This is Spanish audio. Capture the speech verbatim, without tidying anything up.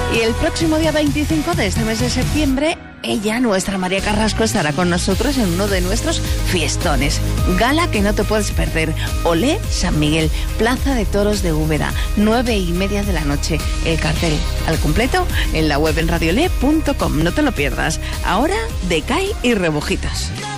Y el próximo día veinticinco de este mes de septiembre, ella, nuestra María Carrasco, estará con nosotros en uno de nuestros fiestones. Gala que no te puedes perder. Olé San Miguel, Plaza de Toros de Úbeda, nueve y media de la noche. El cartel al completo en la web en radiolé punto com. No te lo pierdas. Ahora, Decay y Rebujitos.